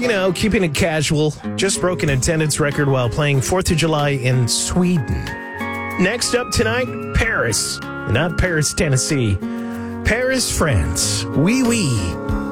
keeping it casual. Just broke an attendance record while playing 4th of July in Sweden. Next up tonight, Paris. Not Paris, Tennessee. Paris, France. Oui, oui.